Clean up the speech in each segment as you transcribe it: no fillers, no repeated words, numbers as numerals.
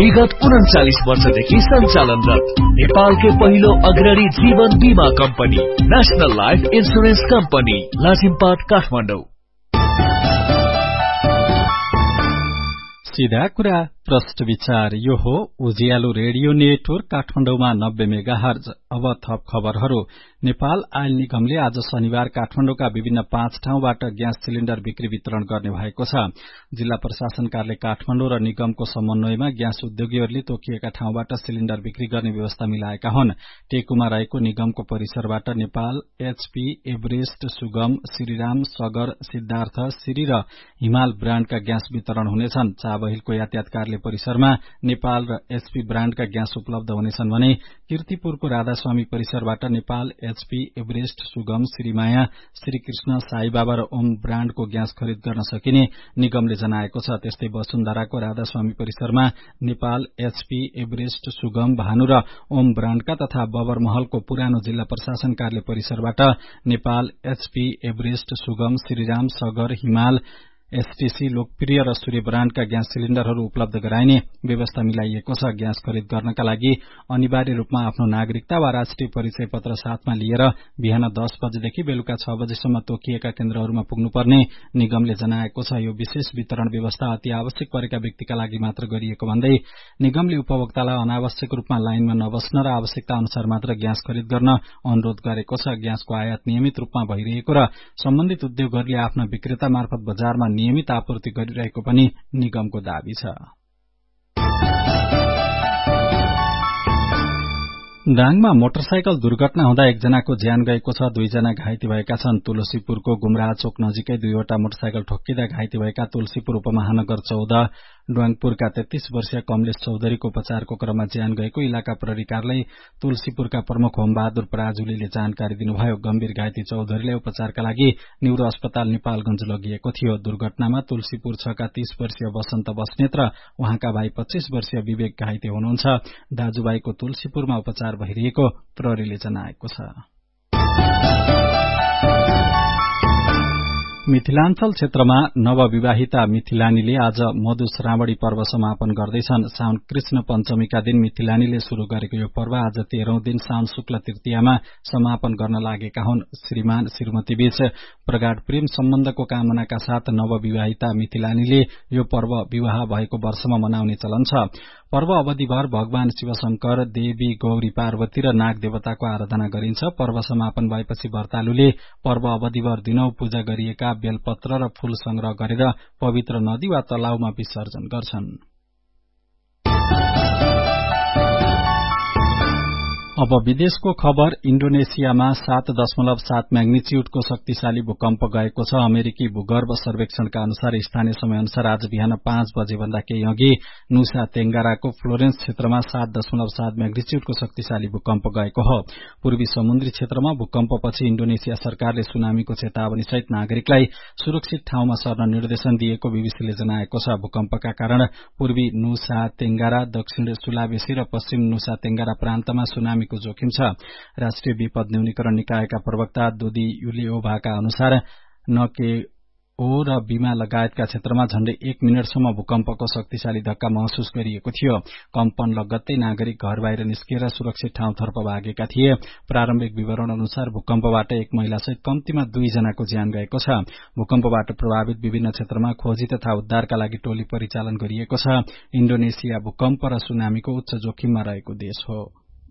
विगत 39 वर्षदेखि सञ्चालनरत नेपालकै पहिलो अग्रणी जीवन बीमा company national life insurance company Lazimpat Kathmandu. सीधा कुरा प्रश्न विचार। यो हो उज्यालो रेडियो नेटवर्क काठमाडौँमा 90 मेगाहर्ज। अब थप खबरहरू। नेपाल आयल निगमले आज शनिबार काठमाडौँका विभिन्न 5 ठाउँबाट ग्यास सिलिण्डर बिक्री वितरण गर्ने भएको छ। जिल्ला प्रशासन कार्यालय काठमाडौँ र निगमको समन्वयमा ग्यास उद्योगीहरूले तोकिएका ठाउँबाट सिलिण्डर बिक्री गर्ने व्यवस्था मिलाएका हुन्। टेकुमा रहेको निगमको परिसरबाट नेपाल, एचपी, एभरेस्ट, सुगम, श्रीराम, सगर, सिद्धार्थ, सिरी र हिमाल ब्राण्डका ग्यास वितरण हुनेछन्। चाबहिलको यातायात कार्यालय परिसरमा नेपाल र एचपी ब्राण्डका ग्यास उपलब्ध हुनेछन् भने कीर्तिपुरको राधास्वामी परिसरबाट नेपाल, एचपी, एभरेस्ट, सुगम, श्रीमाया, श्रीकृष्ण, साईबाबा र ओम ब्राण्डको ग्यास खरिद गर्न सकिने निगमले जनाएको छ। त्यस्तै वसुन्धराको राधास्वामी परिसरमा नेपाल, एचपी, एभरेस्ट, सुगम, भानु र ओम ब्राण्डका तथा बबरमहलको पुरानो जिल्ला प्रशासन कार्यालय परिसरबाट नेपाल, एचपी, एभरेस्ट, सुगम, श्रीराम, सगर, हिमाल, एसटीसी, लोकप्रिय र सूर्य ब्राण्डका ग्यास सिलिण्डरहरू उपलब्ध गराइने व्यवस्था मिलाइएको छ। ग्यास खरिद गर्नका लागि अनिवार्य रूपमा आफ्नो नागरिकता वा राष्ट्रिय परिचय पत्र साथमा लिएर बिहान 10 बजेदेखि बेलुका 6 बजेसम्म तोकिएका केन्द्रहरूमा पुग्नुपर्ने निगमले जनाएको छ। यो विशेष वितरण व्यवस्था अति आवश्यक परेका व्यक्तिका लागि मात्र गरिएको भन्दै निगमले उपभोक्तालाई अनावश्यक रूपमा लाइनमा नबस्न र आवश्यकता अनुसार मात्र ग्यास खरिद गर्न अनुरोध गरेको छ। ग्यासको आयात नियमित रूपमा भइरहेको र सम्बन्धित उद्योगहरूले आफ्ना विक्रेता मार्फत बजारमा नियमित आपूर्ति गरिरहेको पनि निगमको दावी छ। दाङमा मोटरसाइकल दुर्घटना हुँदा एकजनाको ज्यान गएको छ, 2 जना घाइते भएका छन्। तुलसीपुरको गुमराह चोक नजिकै 2वटा मोटरसाइकल ठोक्किँदा घाइते भएका तुलसीपुर उपमहानगर 14 डुवाङपुरका 33 वर्षीय कमलेश चौधरीको उपचारको क्रममा ज्यान गएको इलाका प्रहरी कार्यालय तुलसीपुरका प्रमुख होमबहादुर पराजुलीले जानकारी दिनुभयो। गम्भीर घाइते चौधरीलाई उपचारका लागि न्यूरो अस्पताल नेपालगंज लगिएको थियो। दुर्घटनामा तुलसीपुर 6 का 30 वर्षीय वसन्त बस्नेत र उहाँका भाइ 25 वर्षीय विवेक घाइते हुनुहुन्छ। दाजुभाइको तुलसीपुरमा उपचार भइरहेको प्रहरीले जनाएको छ। मिथिलाञ्चल क्षेत्रमा नवविवाहिता मिथिलानीले आज मधु श्रावणी पर्व समापन गर्दैछन्। साउन कृष्ण पञ्चमीका दिन मिथिलानीले शुरू गरेको यो पर्व आज 13औं दिन साउन शुक्ल तृतीयामा समापन गर्न लागेका हुन्। श्रीमान श्रीमती बीच प्रगाढ प्रेम सम्बन्धको कामनाका साथ नवविवाहिता मिथिलानीले यो पर्व विवाह भएको वर्षमा मनाउने चलन छ। पर्व अवधिभर भगवान शिवशंकर, देवी गौरी पार्वती र नाग देवताको आराधना गरिन्छ। पर्व समापन भएपछि व्रतालुले पर्व अवधिभर दिनौं पूजा गरिएका बेलपत्र र फूल संग्रह गरेर पवित्र नदी वा तलाउमा विसर्जन गर्छन्। अब विदेशको खबर। इण्डोनेसियामा 7.7 म्याग्निच्युडको शक्तिशाली भूकम्प गएको छ। अमेरिकी भूगर्भ सर्वेक्षणका अनुसार स्थानीय समय अनुसार आज बिहान 5 बजे भन्दा केही अघि नुसा तेंगाराको फ्लोरेन्स क्षेत्रमा 7.7 म्याग्निच्युडको शक्तिशाली भूकम्प गएको हो। पूर्वी समुद्री क्षेत्रमा भूकम्पपछि इण्डोनेसिया सरकारले सुनामीको चेतावनी सहित नागरिकलाई सुरक्षित ठाउँमा सर्न निर्देशन दिएको बीबीसीले जनाएको छ। भूकम्पका कारण पूर्वी नुसा तेंगारा, दक्षिण सुलावेसी र पश्चिम नुसा तेंगारा प्रान्तमा सुनामी जोखिम छ। राष्ट्रिय विपद न्यूनीकरण निकायका प्रवक्ता दोदी युलिओभाका अनुसार नकेओ र बीमा लगायतका क्षेत्रमा झण्डै 1 मिनटसम्म भूकम्पको शक्तिशाली धक्का महसुस गरिएको थियो। कम्पन लगत्तै नागरिक घर बाहिर निस्किएर सुरक्षित ठाउँतर्फ भागेका थिए। प्रारम्भिक विवरण अनुसार भूकम्पबाट 1 महिलासहित कम्तीमा 2 जनाको ज्यान गएको छ। भूकम्पबाट प्रभावित विभिन्न क्षेत्रमा खोजी तथा उद्धारका लागि टोली परिचालन गरिएको छ। इण्डोनेसिया भूकम्प र सुनामीको उच्च जोखिममा रहेको देश हो।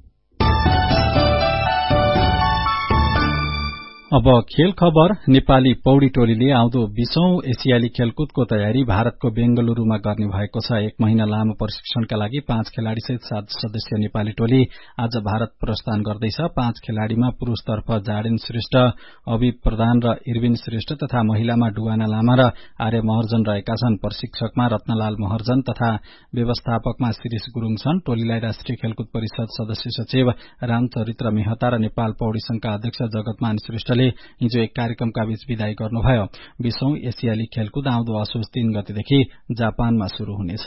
अब खेल खबर। नेपाली पौडी टोलीले आउँदो 20औं एसियाली खेलकुदको तयारी भारतको बेंगलुरूमा गर्ने भएको छ। 1 महिना लामो प्रशिक्षणका लागि 5 खेलाड़ीसहित 7 सदस्यीय नेपाली टोली आज भारत प्रस्थान गर्दैछ। 5 खेलाड़ीमा पुरूषतर्फ जाडेन श्रेष्ठ, अभि प्रधान र इर्विन श्रेष्ठ तथा महिलामा डुवाना लामा र आर्य महर्जन रहेका छन्। प्रशिक्षकमा रत्नलाल महर्जन तथा व्यवस्थापकमा शिरीष गुरूङ छन्। टोलीलाई राष्ट्रिय खेलकुद परिषद सदस्य सचिव रामचरित्र मेहता र नेपाल पौडी संघका अध्यक्ष जगतमान श्रेष्ठ हिजो एक कार्यक्रमका बीच विदाई गर्नुभयो। 20औं एसियाली खेलकुद आउँदो असोज 3 गतेदेखि जापानमा शुरू हुनेछ।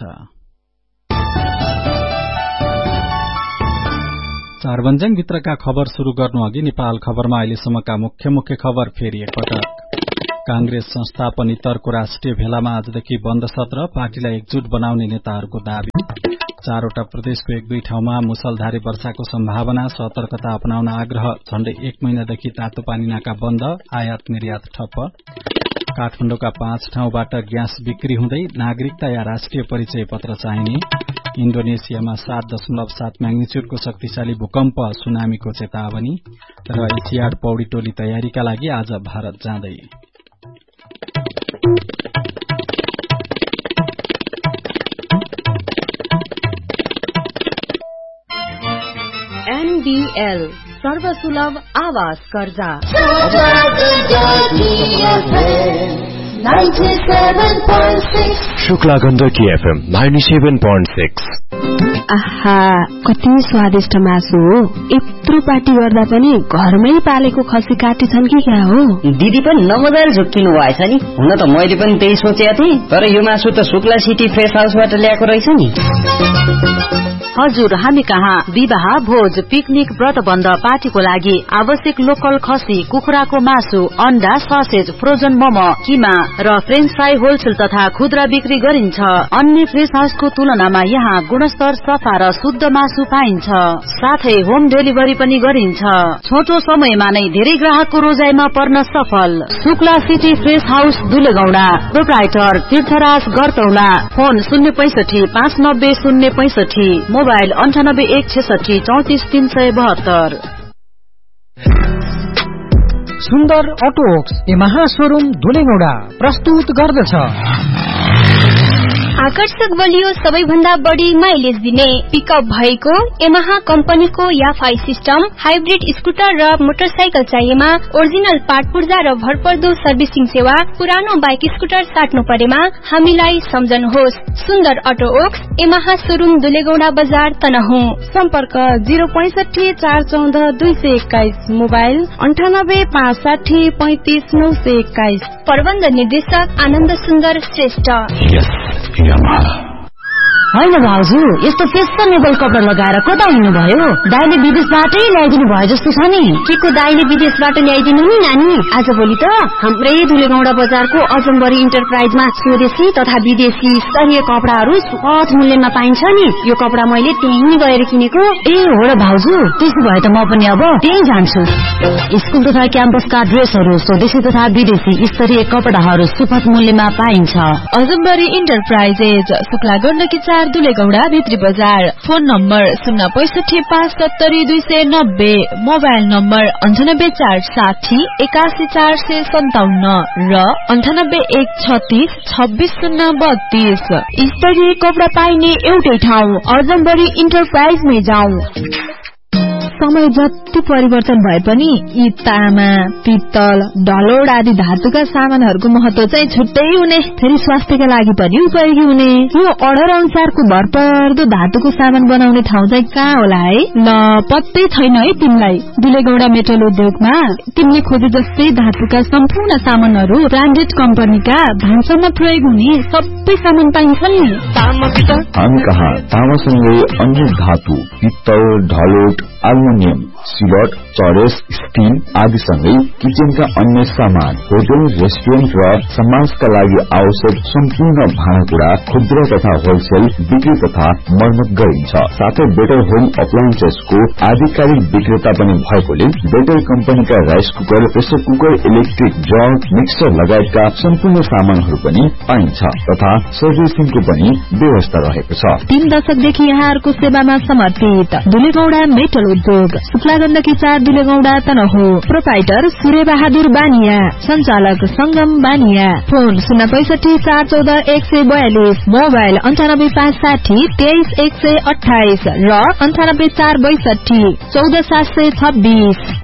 चारबन्जाङ भित्रका खबर शुरू गर्नु अघि नेपाल खबरमा अहिलेसम्मका मुख्य खबर फेरि एकपटक। कांग्रेस संस्थापन इतरको राष्ट्रिय भेलामा आजदेखि बन्द सत्र, पार्टीलाई एकजुट बनाउने नेताहरूको दावी। 4वटा प्रदेशको 1-2 ठाउँमा मुसलधारे वर्षाको सम्भावना, सतर्कता अपनाउन आग्रह। झण्डै 1 महिनादेखि तातो पानी नाका बन्द, आयात निर्यात ठप्प। काठमाडौँका 5 ठाउँबाट ग्यास बिक्री हुँदै, नागरिकता या राष्ट्रिय परिचय पत्र चाहिने। इन्डोनेसियामा 7.7 म्याग्निच्युडको शक्तिशाली भूकम्प, सुनामीको चेतावनी। र एसियाड पौडी टोली तयारीका लागि आज भारत जाँदै। NBL सर्वसुलभ आवास कर्जा। शुक्ला गण्डकी FM 97.6। आहा, कति स्वादिष्ट मासु हो। यत्रो पार्टी गर्दा पनि घरमै पालेको खसी काटेछन् कि क्या हो? दिदी पनि नमजाले झुक्किनु भएछ नि। हुन त मैले पनि त्यही सोचेको थिएँ, तर यो मासु त शुक्ला सिटी फ्रेश हाउसबाट ल्याएको रहेछ नि। हजुर, हामी कहाँ विवाह, भोज, पिकनिक, व्रतबन्ध, पार्टीको लागि आवश्यक लोकल खसी, कुखुराको मासु, अण्डा, ससेज, फ्रोजन मोमो, किमा र फ्रेन्च फ्राई होलसेल तथा खुद्रा बिक्री गरिन्छ। अन्य फ्रेश हाउसको तुलनामा यहाँ गुणस्तर, सफा र शुद्ध मासु पाइन्छ। साथै होम डेलिभरी पनि गरिन्छ। छोटो समयमा नै धेरै ग्राहकको रोजाइमा पर्न सफल। Shukla city fresh house दुलेगौडा। Proprietor तीर्थराज गरतौला। Phone 065 590 065, mobile 98 166 34 372। सुन्दर अटो वर्क्स यामाहा शोरूम दुलेगौडा प्रस्तुत गर्दछ आकर्षक बलियो, सबैभन्दा बढी माइलेज दिने पिकअप भएको यामाहा कम्पनीको याफाई सिस्टम, हाइब्रिड स्कुटर र मोटरसाइकल चाहिएमा ओरिजिनल पार्ट पूर्जा र भरपर्दो सर्भिसिङ सेवा। पुरानो बाइक स्कुटर साट्नु परेमा हामीलाई सम्झनुहोस्। सुन्दर अटो वर्क्स यामाहा शोरूम दुलेगौडा बजार तनहुँ। सम्पर्क 065 414 221, मोबाइल 98 560 35 921। प्रबन्ध निर्देशक आनन्द सुन्दर श्रेष्ठ। होइन भाउजू, यस्तो फेसनेबल कपडा लगाएर कता हिँड्नुभयो? दाइले विदेशबाटै ल्याइदिनु भयो जस्तो छ नि। के को दाइले विदेशबाट ल्याइदिनु नि नानी? आजभोलि त हाम्रै दुलेगौडा बजारको अजम्बरी इन्टरप्राइजमा स्वदेशी तथा विदेशी स्तरीय कपडाहरू सुपथ मूल्यमा पाइन्छ नि। यो कपडा मैले त्यहीँ गएर किनेको। ए हो र भाउजू, त्यसो भए त म पनि अब त्यही जान्छु। स्कुल तथा क्याम्पसका ड्रेसहरू स्वदेशी तथा विदेशी स्तरीय कपडाहरू सुपथ मूल्यमा पाइन्छ। अजम्बरी इन्टरप्राइजेज, शुक्ला गण्डकी 4 दुलेगौडा भित्री बजार। फोन नम्बर 065 570 290, मोबाइल नम्बर 98 460 81 457 र 98 136 26 032। स्तरीय कपडा पाइने एउटै ठाउँ अजम्बरी इन्टरप्राइजमै जाउँ। समय जति परिवर्तन भए पनि यी तामा, पित्तल, ढलोड आदि धातुका सामानहरूको महत्व चाहिँ छुट्टै हुने, फेरि स्वास्थ्यका लागि पनि उपयोगी हुने। यो अर्डर अनुसारको भरपर्दो धातुको सामान बनाउने ठाउँ चाहिँ कहाँ होला है? ल, पत्तै छैन है तिमीलाई। दुलेगौडा मेटल उद्योगमा तिमीले खोजे जस्तै धातुका सम्पूर्ण सामानहरू ब्रान्डेड कम्पनीका भान्सामा प्रयोग हुने सबै सामान पाइन्छ नि। हामी कहाँ तामासँगै अन्य धातु, पित्तल, ढलोट, एल्युमिनियम, सिलट, चरस, स्टील आदिसँगै किचनका अन्य सामान, होटल, रेस्टुरेन्ट र समाजका लागि आवश्यक सम्पूर्ण भाँडाकुँडा खुद्रा तथा होलसेल बिक्री तथा मर्मत गरिन्छ। साथै बेटर होम अप्लायन्सेसको आधिकारिक विक्रेता पनि भएकोले बेटर कम्पनीका rice cooker, pressure cooker, electric jug, mixer लगायतका सम्पूर्ण सामानहरू पनि पाइन्छ तथा सर्भिसिङको पनि व्यवस्था रहेको छ। 3 दशकदेखि यहाँहरूको सेवामा समर्पित दुलेगौडा मेटल उद्योग, शुक्ला गण्डकी 4 दुलेगौडा तनहुँ। प्रोप्राइटर सूर्य बहादुर बानिया, संचालक संगम बानिया। फोन 065 414 142, मोबाइल 98 560 23 128 र 98 462 14 726।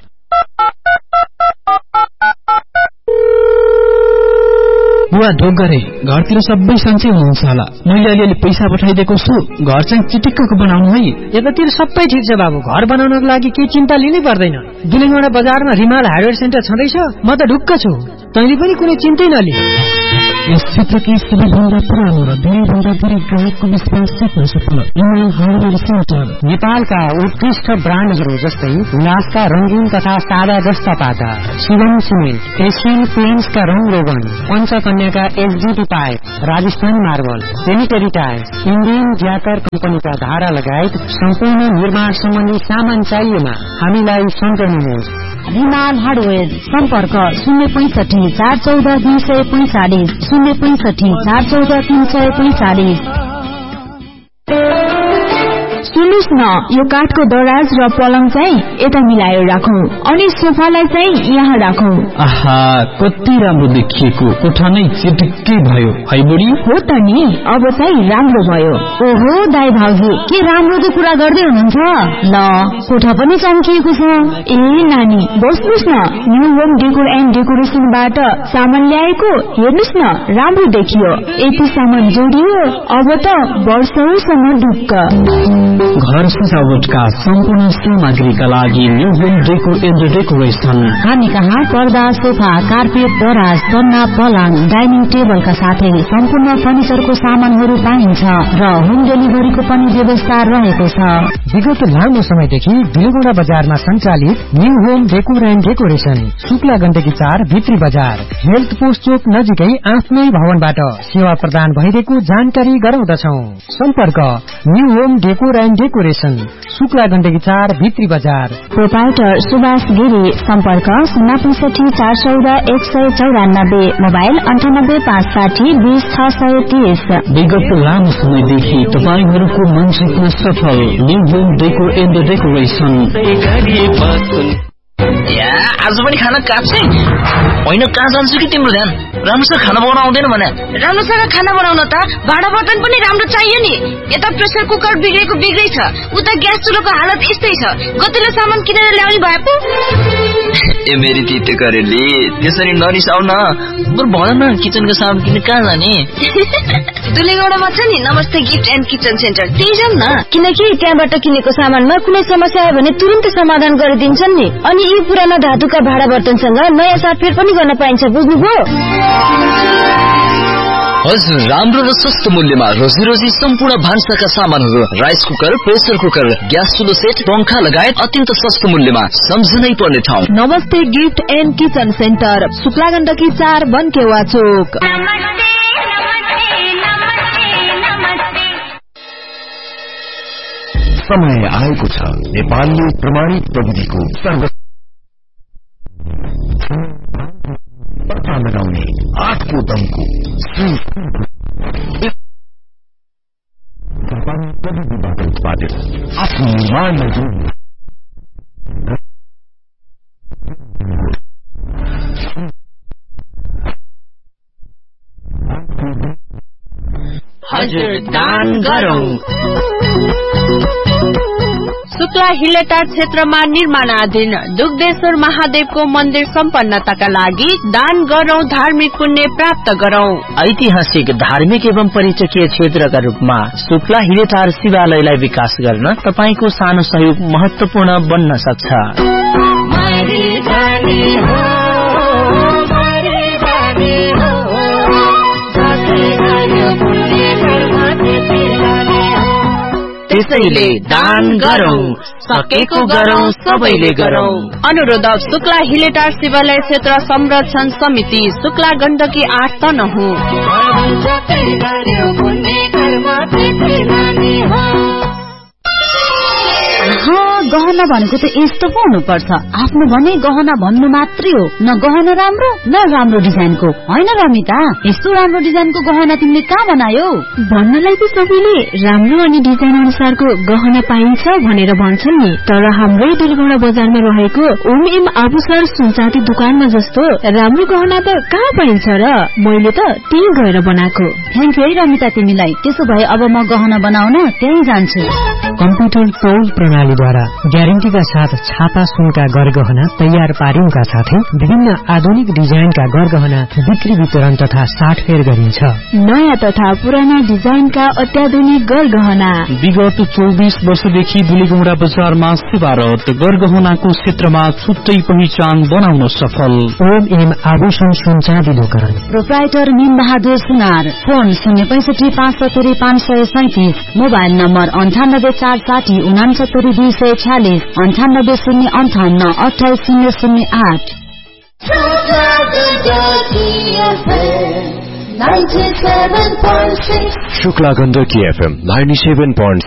बुवा ढोक गरे, घरतिर सबै सन्चै हुनुहुन्छ होला। मैले अलिअलि पैसा पठाइदिएको छु, घर चाहिँ चिटिक्कको बनाउनु है। यतातिर सबै ठिक छ बाबु, घर बनाउनको लागि केही चिन्ता लिनै पर्दैन। दुलेगौडा बजारमा रिमाल हार्डवेयर सेन्टर छँदैछ, म त ढुक्क छु। तैँले पनि कुनै चिन्तै नलि। यस क्षेत्रकै सबैभन्दा पुरानो र धेरैभन्दा धेरै ग्राहकको विश्वास जित्न सफल हिमाल हार्डवेयर सेन्टर। नेपालका उत्कृष्ट ब्रान्डहरू जस्तै हुलासका रंगीन तथा सादा जस्ता पाता, शिवम सिमेन्ट, एशियन पेन्ट्सका रंग रोगन, पञ्चकन्याका HDT pipe, Rajasthan marble, sanitary tiles, Indian ज्यातर कम्पनीका धारा लगायत सम्पूर्ण निर्माण सम्बन्धी सामान चाहिएमा हामीलाई सम्झनुहोस्। हिमाल हार्डवेयर सम्पर्क 065 414 245 065 414 345। सुन्नुस् न, यो काठको दराज र पलङ चाहिँ यता मिलाएर राखौं अनि सोफालाई चाहिँ यहाँ राखौं। आहा, कति राम्रो देखिएको, कोठा नै चिटिक्कै भयो है बुढी। हो त नि, अब चाहिँ राम्रो भयो। ओहो दाइ भाउजू, के राम्रो त कुरा गर्दै हुनुहुन्छ। ल, कोठा पनि चम्किएको छ। ए नानी, बस्नुस् न, न्यू होम डेकोर एन्ड डेकोरेसनबाट सामान ल्याएको, हेर्नुस् न, राम्रो देखियो। यति सामान जोडियो, अब त वर्षौसम्म ढुक्क। घर सजावटका सम्पूर्ण सामग्रीका लागि new home decor and decoration. हामी कहाँ पर्दा, सोफा, कार्पेट, दराज, पन्ना, पलङ, डाइनिङ टेबलका साथै सम्पूर्ण फर्निचरको सामानहरू पाइन्छ र होम डेलिभरीको पनि व्यवस्था रहेको छ। विगत लामो समयदेखि दिलगुडा बजारमा सञ्चालित new home decor and decoration, Shukla Gandaki 4 भित्री बजार, हेल्थ पोस्ट चोक नजिकै आफ्नै भवनबाट सेवा प्रदान भइरहेको जानकारी गराउँदछौं। सम्पर्क new home decor and decoration, Shukla Gandaki 4 भित्री बजार। प्रोपाइटर सुभाष गिरी, सम्पर्क 065 414 194, मोबाइल 98 560 20 630। विगत लामो समयदेखि तपाईहरूको मन जित्न सफल new home decor and decoration. आज पनि खाना काट्छे होइन, कहाँ जान्छु कि तिम्रो ध्यान। राम्रोसँग खाना बनाउन आउँदैन भने। राम्रोसँग खाना बनाउन त भाँडा बर्तन पनि राम्रो चाहियो नि। यता प्रेसर कुकर बिग्रेको बिग्रै छ, उता ग्यास चुलोको हालत यस्तै छ। गतिलो सामान किनेर ल्याउने भए पो। ए मेरी तिते करेली, त्यसरी नरिसाउ न। बरु भन न, किचनको सामान किन्ने कहाँ जाने? दुलेगौडामा छ नि नमस्ते गिफ्ट एन्ड किचन सेन्टर, त्यही जाउँ न। किनकि त्यहाँबाट किनेको सामानमा कुनै समस्या आयो भने तुरुन्तै समाधान गरिदिन्छन् नि। अनि यी पुराना धातुका भाँडा बर्तनसँग नयाँ साटफेर पनि गर्न पाइन्छ, बुझ्नुभयो? हजुर, राम्रो र सस्तो मूल्यमा रोजी सम्पूर्ण भान्साका सामानहरू, rice cooker, pressure cooker, gas चुलो set, पंखा लगायत अत्यन्त सस्तो मूल्यमा सम्झनै पर्ने ठाउँ नमस्ते gift and kitchen centre, Shukla Gandaki 4 बनकेवा चोक। समय आएको छ नेपालले प्रमाणित प्रविधिको पत्ता लगाउने 8को दमको प्रविधिबाट उत्पादित आफ्नो निर्माणलाई जोड्नु। हजुर, दान गरौं। शुक्ला हिलेटार क्षेत्रमा निर्माणाधीन दुग्धेश्वर महादेवको मन्दिर सम्पन्नताका लागि दान गरौं, धार्मिक पुण्य प्राप्त गरौं। ऐतिहासिक, धार्मिक एवं पर्यटकीय क्षेत्रका रूपमा शुक्ला हिलेटार शिवालयलाई विकास गर्न तपाईको सानो सहयोग महत्वपूर्ण बन्न सक्छ। त्यसैले दान गरौं, सकेको गरौं, सबैले गरौं। अनुरोधक शुक्ला हिलेटार शिवालय क्षेत्र संरक्षण समिति, शुक्ला गण्डकी 8 तनहुँ। गहना भनेको त यस्तो पो हुनुपर्छ। आफ्नो भने गहना भन्नु मात्रै हो, न गहना राम्रो न राम्रो डिजाइनको। होइन रमिता, यस्तो राम्रो डिजाइनको गहना तिमीले कहाँ बनायो? भन्नलाई त सबैले राम्रो अनि डिजाइन अनुसारको गहना पाइन्छ भनेर भन्छन् नि, तर हाम्रै दिलगौडा बजारमा रहेको ओम एम आभूषण सुनचाँदी दुकानमा जस्तो राम्रो गहना त कहाँ पाइन्छ र? मैले त त्यही गएर बनाएको। थ्याङ्क यू है रमिता तिमीलाई। त्यसो भए अब म गहना बनाउन त्यही जान्छु। कम्प्युटर तौल प्रणालीद्वारा ग्यारेन्टीका साथ छापा सुनका गरगहना तयार पारिनुका साथै विभिन्न आधुनिक डिजाइनका गरगहना बिक्री वितरण तथा साटफेर गरिन्छ। नयाँ तथा पुराना डिजाइनका अत्याधुनिक गरगहना विगत 24 वर्षदेखि बुलेगौंडा बजारमा सेवारत गरगहनाको क्षेत्रमा छुट्टै पहिचान बनाउन सफल। OM आभूषण सुन चाँदी दोकान प्रोप्राइटर मीन बहादुर सुनार। Phone 065-570-537, mobile number 9846699246, 9808588008। Shukla Gandaki FM 97.6